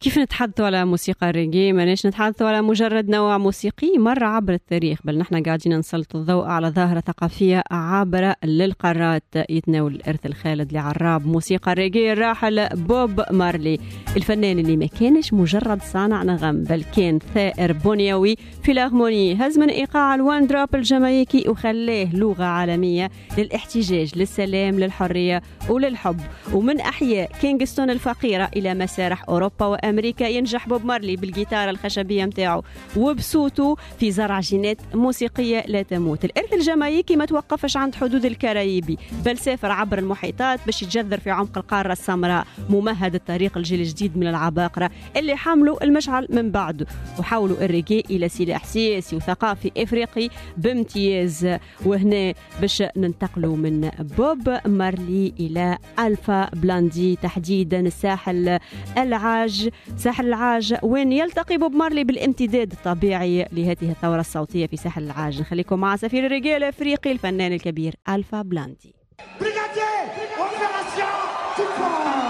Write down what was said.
كيف نتحدثوا على موسيقى الريغي؟ ماناش نتحدثوا على مجرد نوع موسيقي مر عبر التاريخ، بل نحن قاعدين نسلط الضوء على ظاهرة ثقافية عابرة للقارات يتناول الإرث الخالد لعراب موسيقى الريغي الراحل بوب مارلي، الفنان اللي ما كانش مجرد صانع نغم بل كان ثائر بنيوي في الهارموني، هز من إيقاع الوان دروب الجامايكي وخلاه لغة عالمية للاحتجاج للسلام للحرية وللحب. ومن أحياء كينغستون الفقيرة إلى مسارح أوروبا وأمريكا ينجح بوب مارلي بالجيتارة الخشبية متاعه وبصوته في زرع جينات موسيقية لا تموت. الإرث الجامايكي ما توقفش عند حدود الكاريبي بل سافر عبر المحيطات باش يتجذر في عمق القارة السمراء، ممهد الطريق الجيل الجديد من العباقرة اللي حملوا المشعل من بعده وحولوا الريغي إلى سلاح سياسي وثقافي إفريقي بامتياز. وهنا باش ننتقلوا من بوب مارلي إلى ألفا بلاندي، تحديدا الساحل العاج وين يلتقي بوب مارلي بالامتداد الطبيعي لهذه الثورة الصوتية في ساحل العاج. نخليكم مع سفير الريغي الافريقي الفنان الكبير ألفا بلاندي.